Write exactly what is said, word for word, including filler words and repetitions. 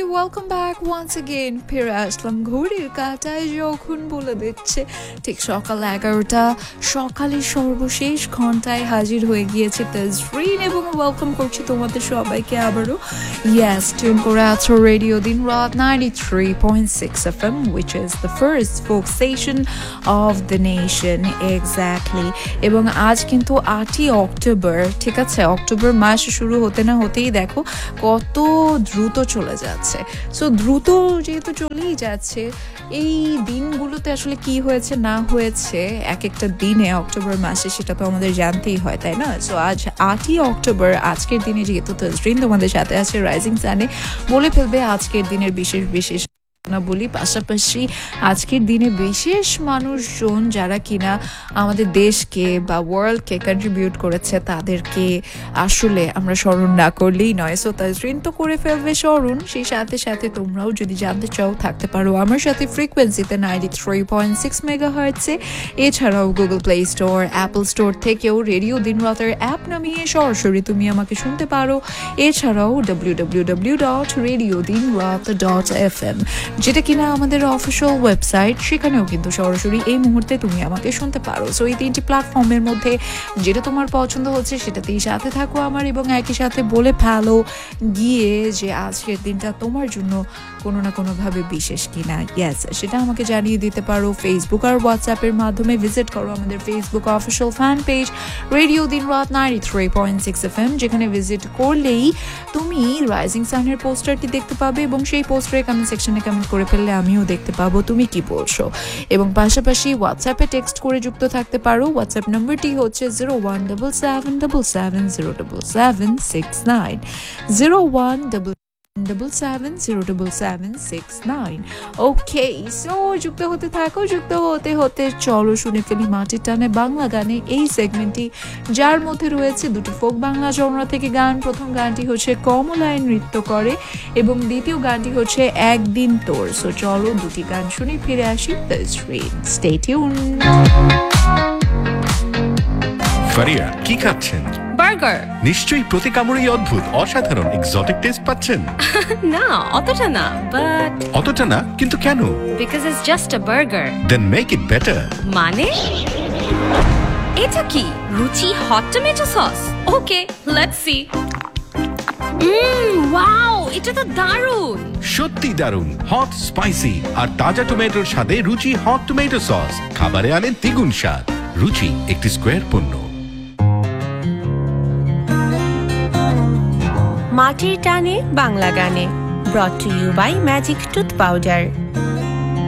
Welcome back once again. ফিরে আসলাম ঘড়ির কাঁটায় যখন বলে দিচ্ছে ঠিক সকাল এগারোটা। সকালের সর্বশেষ ঘন্টায় হাজির হয়ে গিয়েছে তাজরিন এবং ওয়েলকাম করছি তোমাদের সবাইকে আবারও। ইয়েস, টিউন করে আছো রেডিও দিন রাত ninety three point six F M which is the first folk station of the nation. Exactly. এবং আজ কিন্তু আটই অক্টোবর, ঠিক আছে? অক্টোবর মাস শুরু হতে না হতেই দেখো কত দ্রুত চলে যাচ্ছে। সো দ্রুত যেহেতু চলেই যাচ্ছে, এই দিনগুলোতে আসলে কি হয়েছে না হয়েছে এক একটা দিনে অক্টোবর মাসে, সেটা তো আমাদের জানতেই হয়, তাই না? সো আজ আটই অক্টোবর, আজকের দিনে যেহেতু তাজরিন তোমাদের সাথে আছে রাইজিং সানে, বলে ফেলবে আজকের দিনের বিশেষ বিশেষ না বলি। পাশাপাশি আজকের দিনে বিশেষ মানুষজন যারা কিনা আমাদের দেশকে বা ওয়ার্ল্ডকে কন্ট্রিবিউট করেছে, তাদেরকে আসলে আমরা স্মরণ না করলেই নয়। সো তাজরিন তো করে ফেলবে স্মরণ, সেই সাথে সাথে তোমরাও যদি জানতে চাও থাকতে পারো আমার সাথে ফ্রিকোয়েন্সিতে ninety three point six mega হার্টসে। এছাড়াও Google play store, Apple store থেকেও রেডিও দিন রাতের অ্যাপ নামিয়ে সরাসরি তুমি আমাকে শুনতে পারো। এছাড়াও W W W dot radio দিন রাত ডট এফ এম, যেটা কিনা আমাদের অফিসিয়াল ওয়েবসাইট, সেখানেও কিন্তু সরাসরি এই মুহূর্তে তুমি আমাকে শুনতে পারো। সো এই তিনটি প্ল্যাটফর্মের মধ্যে যেটা তোমার পছন্দ হচ্ছে সেটাতেই সাথে থাকো আমার, এবং একই সাথে বলে ফেলো গিয়ে যে আজকের দিনটা তোমার জন্য কোনো না কোনোভাবে বিশেষ কিনা। ইয়েস, সেটা আমাকে জানিয়ে দিতে পারো ফেসবুক আর হোয়াটসঅ্যাপের মাধ্যমে। ভিজিট করো আমাদের Facebook official fan page radio দিন রাত ninety three point six F M, যেখানে ভিজিট করলেই তুমি রাইজিং সানের পোস্টারটি দেখতে পাবে এবং সেই পোস্টারে কমেন্ট সেকশনে কমেন্ট করে ফেললে আমিও দেখতে পাবো তুমি কি বলছো। এবং পাশাপাশি হোয়াটসঅ্যাপে টেক্সট করে যুক্ত থাকতে পারো। হোয়াটসঅ্যাপ নাম্বারটি হচ্ছে zero one double seven double seven zero double seven six nine zero one double double seven zero double seven six nine. ওকে, সো যুক্ত হতে থাকো। যুক্ত হতে হতে চলো শুনে ফেলি মাটির টানে বাংলা গানে এই সেগমেন্টটি, যার মধ্যে রয়েছে দুটি ফোক বাংলা জনরা থেকে গান। প্রথম গানটি হচ্ছে কমলায় নৃত্য করে এবং দ্বিতীয় গানটি হচ্ছে একদিন তোর। সো চলো দুটি গান শুনে ফিরে আসি। Stay tune. ফারিয়া, কি খাচ্ছেন? বার্গার। নিশ্চয়ই প্রতি কামড়েই অদ্ভুত, অসাধারণ, এক্সোটিক টেস্ট পাচ্ছেন। না, অতটা না, বাট অতটা না, কিন্তু কেন? Because it's just a burger. Then make it better. মানে এটা কি রুচি hot tomato sauce? Okay, let's see. Hmm, wow, এটা তো দারুণ। সত্যি দারুণ, হট, স্পাইসি আর তাজা টমেটোর সাথে রুচি হট টমেটো সস খাবারে আনে দ্বিগুণ স্বাদ। রুচি একটি স্কয়ার পণ্য। মাটির টানে বাংলা গানে ব্রট to you by magic tooth powder.